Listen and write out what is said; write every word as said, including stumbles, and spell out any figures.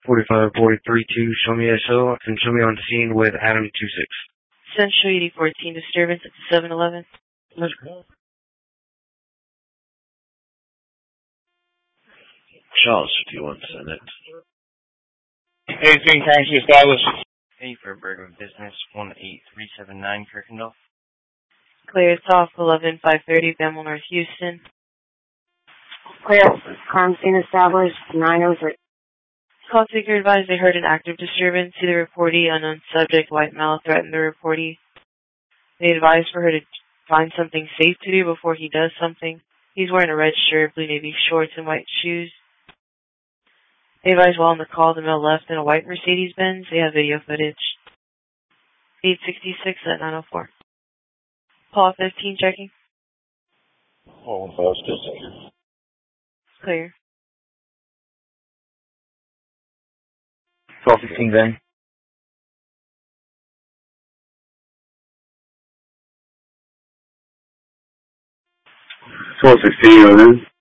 forty-five forty-three two, show me S O, and show me on scene with Adam two six. Central eighty fourteen disturbance at the seven eleven. Let's go. Charles fifty-one, Senate. eighteen currency established. A for Bergen Business, one eight three seven nine, Kirkendall. Clear, it's off eleven five thirty, Bemmel, North Houston. Clear, crime scene established, nine oh three. Call taker advised they heard an active disturbance. See the reportee, unknown subject, white male, threatened the reportee. They advised for her to find something safe to do before he does something. He's wearing a red shirt, blue navy shorts, and white shoes. They advised while on the call, the male left in a white Mercedes-Benz. They have video footage. eight sixty-six at nine oh four. Paul fifteen checking. Oh, one five, just Clear. twelve sixteen then. twelve sixteen, over.